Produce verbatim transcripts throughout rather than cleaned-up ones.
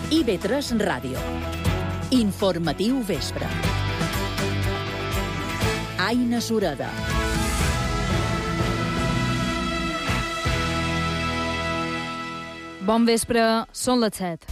I B tres Ràdio. Informatiu vespre. Aina Sureda. Bon vespre, són les set.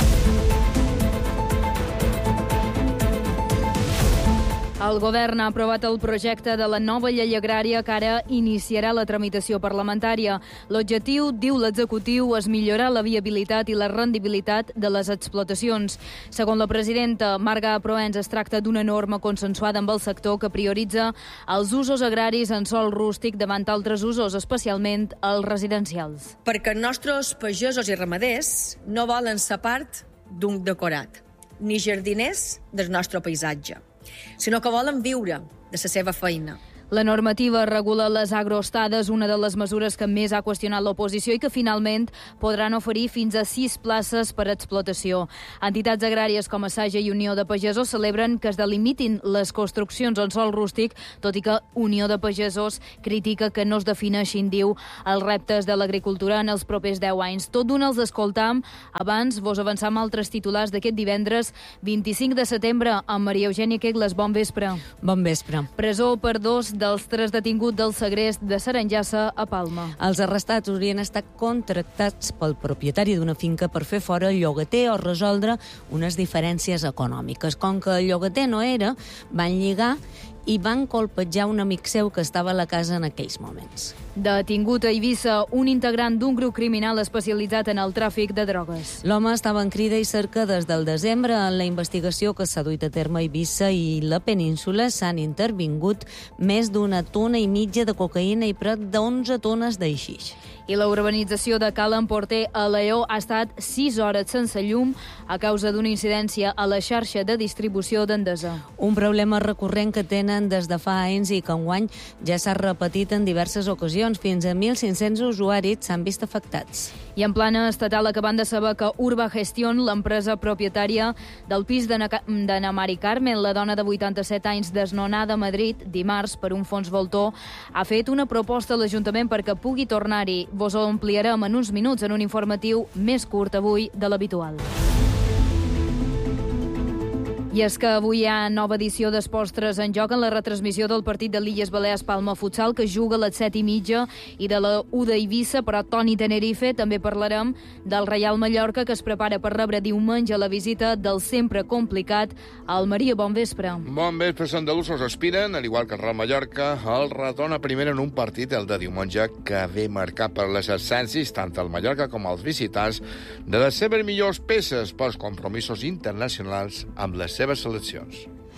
El govern ha aprovat el projecte de la nova llei agrària que ara iniciarà la tramitació parlamentària. L'objectiu, diu l'executiu, és millorar la viabilitat i la rendibilitat de les explotacions. Segons la presidenta Marga Proens, es tracta d'una norma consensuada amb el sector que prioritza els usos agraris en sòl rústic davant altres usos, especialment els residencials. Perquè els nostres pagesos i ramaders no volen ser part d'un decorat, ni jardiners del nostre paisatge, sinó que volen viure de la seva feina. La normativa regula les agroestades, una de les mesures que més ha qüestionat l'oposició i que finalment podran oferir fins a sis places per explotació. Entitats agràries com Assaja i Unió de Pagesos celebren que es delimitin les construccions en sòl rústic, tot i que Unió de Pagesos critica que no es defineixin, diu, els reptes de l'agricultura en els propers deu anys. Tot d'una els escoltam. Abans vos avançam altres titulars d'aquest divendres vint-i-cinc de setembre amb Maria Eugènia Quegles. Bon vespre. Bon vespre. Presó per dos dels tres detinguts del segrest de Saranyassa a Palma. Els arrestats haurien estat contractats pel propietari d'una finca per fer fora el llogater o resoldre unes diferències econòmiques. Com que el llogater no era, van lligar i van colpejar un amic seu que estava a la casa en aquells moments. Detingut a Eivissa, un integrant d'un grup criminal especialitzat en el tràfic de drogues. L'home estava en crida i cerca des del desembre. En la investigació que s'ha duit a terme a Eivissa i la península s'han intervingut més d'una tona i mitja de cocaïna i prop d'onze tones d'haixix. I la urbanització de Cal Emporter a Lleó ha estat sis hores sense llum a causa d'una incidència a la xarxa de distribució d'Endesa. Un problema recurrent que tenen des de fa anys i que enguany ja s'ha repetit en diverses ocasions. Fins a mil cinc-cents usuaris s'han vist afectats. I en plana estatal acaben de saber que Urba Gestión, l'empresa propietària del pis de, Na de na Mari Carmen, la dona de vuitanta-set anys desnonada a Madrid, dimarts per un fons voltor, ha fet una proposta a l'Ajuntament perquè pugui tornar-hi. Vos ho ampliarem en uns minuts en un informatiu més curt avui de l'habitual. I és que avui hi ha nova edició d'Esports tres en joc en la retransmissió del partit de l'Illes Balears Palma Futsal, que juga a les set i mitja, i de la U d'Eivissa, però Toni Tenerife. També parlarem del Reial Mallorca, que es prepara per rebre diumenge la visita del sempre complicat Almeria. Bon vespre. Bon vespre, els andalusos aspiren, al igual que el Real Mallorca, el retorn a primera en un partit, el de diumenge, que ve marcat per les absències, tant el Mallorca com els visitants, de les seves millors peces pels compromisos internacionals amb les seves seleccions.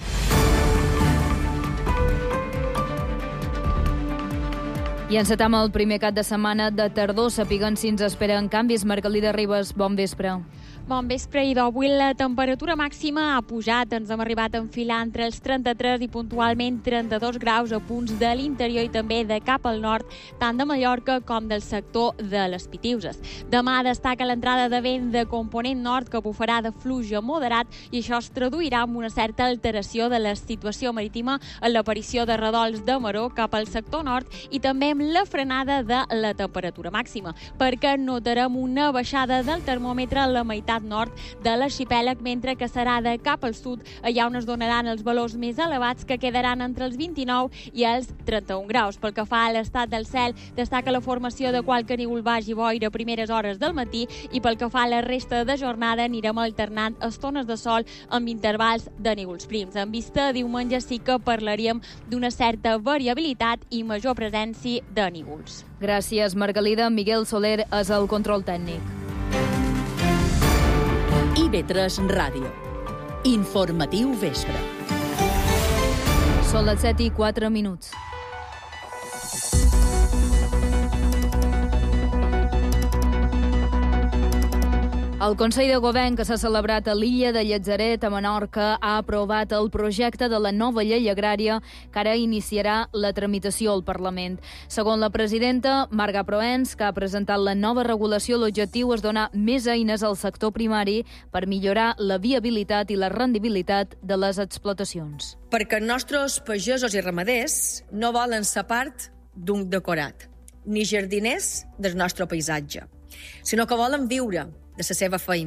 I encetam el primer cap de setmana de tardor. Sapiguen si ens esperen canvis. Margalida Ribas, bon vespre. Bon vespre, i d'avui la temperatura màxima ha pujat. Ens hem arribat a enfilar entre els trenta-tres i puntualment trenta-dos graus a punts de l'interior i també de cap al nord, tant de Mallorca com del sector de les Pitiuses. Demà destaca l'entrada de vent de component nord que bufarà de fluix a moderat i això es traduirà amb una certa alteració de la situació marítima en l'aparició de redols de maró cap al sector nord i també amb la frenada de la temperatura màxima, perquè notarem una baixada del termòmetre a la meitat nord de l'arxipèlag, mentre que serà de cap al sud, allà on es donaran els valors més elevats, que quedaran entre els vint-i-nou i els trenta-un graus. Pel que fa a l'estat del cel, destaca la formació de qualque núvol baix i boira a primeres hores del matí, i pel que fa a la resta de jornada anirem alternant estones de sol amb intervals de núvols prims. En vista a diumenge sí que parlaríem d'una certa variabilitat i major presència de núvols. Gràcies, Margalida. Miguel Soler és el control tècnic. I B tres Ràdio. Informatiu vespre. Són les set i quatre minuts. El Consell de Govern, que s'ha celebrat a l'illa de Llatzeret, a Menorca, ha aprovat el projecte de la nova llei agrària que ara iniciarà la tramitació al Parlament. Segons la presidenta Marga Proens, que ha presentat la nova regulació, l'objectiu és donar més eines al sector primari per millorar la viabilitat i la rendibilitat de les explotacions. Perquè els nostres pagesos i ramaders no volen ser part d'un decorat, ni jardiners del nostre paisatge, sinó que volen viure de la seva feina.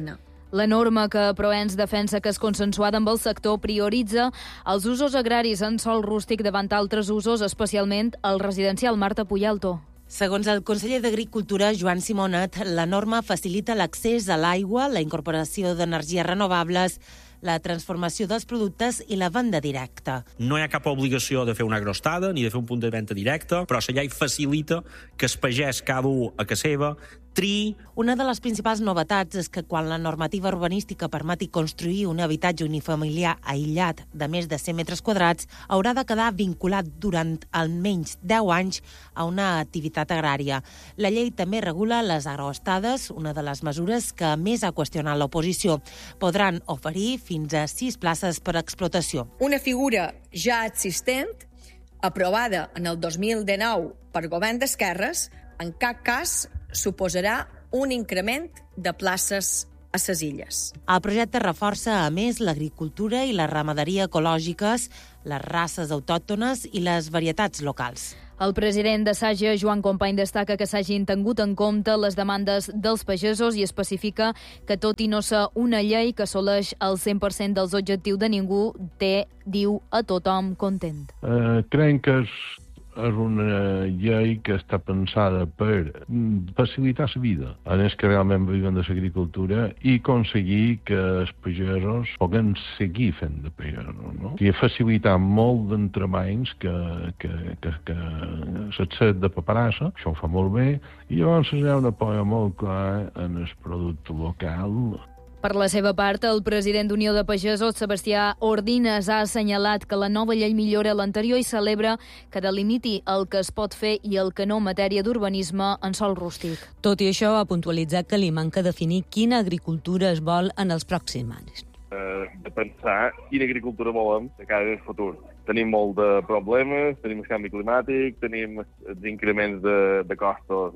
La norma que Proens defensa que és consensuada amb el sector prioritza els usos agraris en sòl rústic davant altres usos, especialment el residencial. Marta Puyalto. Segons el conseller d'Agricultura, Joan Simonet, la norma facilita l'accés a l'aigua, la incorporació d'energies renovables, la transformació dels productes i la venda directa. No hi ha cap obligació de fer una agrostada ni de fer un punt de venda directe, però la llei facilita que es pagès cada un a casa seva tri. Una de les principals novetats és que quan la normativa urbanística permeti construir un habitatge unifamiliar aïllat de més de cent metres quadrats, haurà de quedar vinculat durant almenys deu anys a una activitat agrària. La llei també regula les agroestades, una de les mesures que més ha qüestionat l'oposició. Podran oferir fins a sis places per explotació. Una figura ja existent, aprovada en el dos mil dinou per govern d'esquerres, en cap cas suposarà un increment de places a les illes. El projecte reforça, a més, l'agricultura i la ramaderia ecològiques, les races autòctones i les varietats locals. El president de Saja, Joan Company, destaca que s'hagin tingut en compte les demandes dels pagesos i especifica que, tot i no ser una llei que assoleix el cent per cent dels objectius de ningú, té, diu, a tothom content. Uh, creiem que és és una llei que està pensada per facilitar la vida a els que realment viuen de l'agricultura i aconseguir que els pagesos puguin seguir fent de pagesos, no? I facilitar molt d'entrebanys que, que, que, que l'accés de paperassa, això ho fa molt bé, i llavors hi ha una apoyo molt clar en el producte local. Per la seva part, el president d'Unió de Pagesos, Sebastià Ordines, ha assenyalat que la nova llei millora l'anterior i celebra que delimiti el que es pot fer i el que no en matèria d'urbanisme en sòl rústic. Tot i això, ha puntualitzat que li manca definir quina agricultura es vol en els pròxims anys. Eh, de pensar quina agricultura volem de cara al futur. Tenim molt de problemes, tenim el canvi climàtic, tenim els increments de, de costos,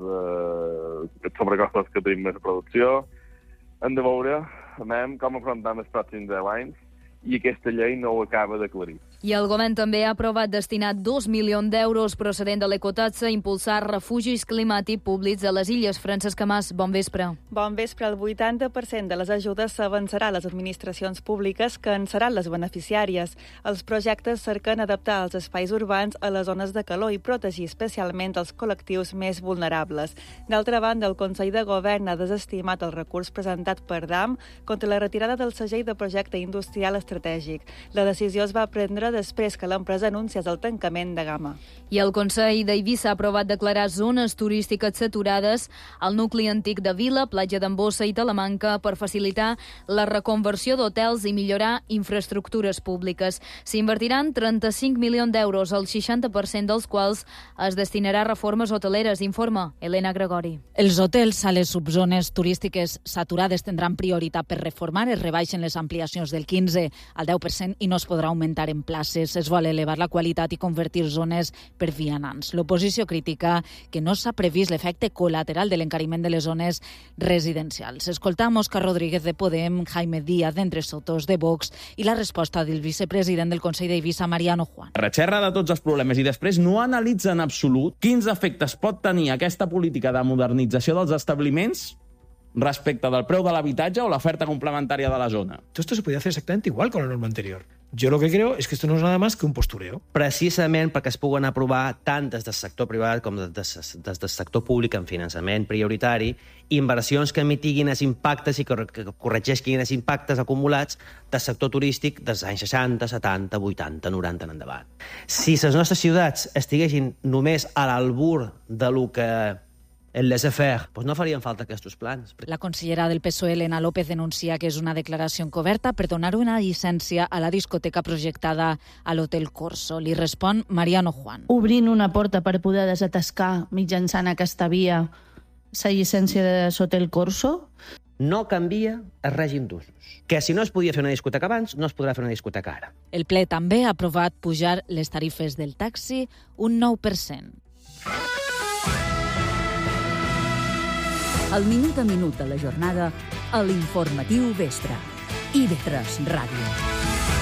de sobrecostos que tenim més de producció. Hem de veure com afrontem els pròxims deu anys i aquesta llei no ho acaba d'aclarir. I el govern també ha aprovat destinar dos milions d'euros procedent de l'ecotaxa a impulsar refugis climàtics públics a les illes. Francesc Mas, bon vespre. Bon vespre. El vuitanta per cent de les ajudes s'avançarà a les administracions públiques, que en seran les beneficiàries. Els projectes cerquen adaptar els espais urbans a les zones de calor i protegir especialment els col·lectius més vulnerables. D'altra banda, el Consell de Govern ha desestimat el recurs presentat per D A M contra la retirada del segell de projecte industrial estratègic. La decisió es va prendre després que l'empresa anunciés el tancament de Gama. I el Consell d'Eivissa ha aprovat declarar zones turístiques saturades al nucli antic de Vila, Platja d'Embossa i Talamanca per facilitar la reconversió d'hotels i millorar infraestructures públiques. S'invertiran trenta-cinc milions d'euros, el seixanta per cent dels quals es destinarà a reformes hoteleres, informa Elena Gregori. Els hotels a les subzones turístiques saturades tindran prioritat per reformar, es rebaixen les ampliacions del quinze al deu per cent i no es podrà augmentar en places. Es vol elevar la qualitat i convertir zones per vianants. L'oposició critica que no s'ha previst l'efecte col·lateral de l'encariment de les zones residencials. Escoltam Òscar Rodríguez de Podem, Jaime Díaz d'Entre Sotos de Vox i la resposta del vicepresident del Consell d'Eivissa, Mariano Juan. Recherra de tots els problemes i després no analitza en absolut quins efectes pot tenir aquesta política de modernització dels establiments respecte del preu de l'habitatge o l'oferta complementària de la zona. Todo esto se podía hacer exactamente igual con la norma anterior. Yo lo que creo es que esto no es nada más que un postureo. Precisament perquè es puguen aprovar tant des del sector privat com des, des, des del sector públic en finançament prioritari, inversions que mitiguin els impactes i que, que corregeixin els impactes acumulats del sector turístic dels anys seixanta, setanta, vuitanta, noranta en endavant. Si les nostres ciutats estiguessin només a l'albur de lo que el laissez-faire, doncs no farien falta aquests plans. La consellera del P S O E, Elena López, denuncia que és una declaració encoberta per donar una llicència a la discoteca projectada a l'Hotel Corso. Li respon Mariano Juan. Obrint una porta per poder desatascar mitjançant aquesta via la llicència de l'Hotel Corso. No canvia el règim d'usos. Que si no es podia fer una discoteca abans, no es podrà fer una discoteca ara. El ple també ha aprovat pujar les tarifes del taxi un nou per cent. El minut a minut de la jornada a l'Informatiu Vespre. I ve tres Ràdio.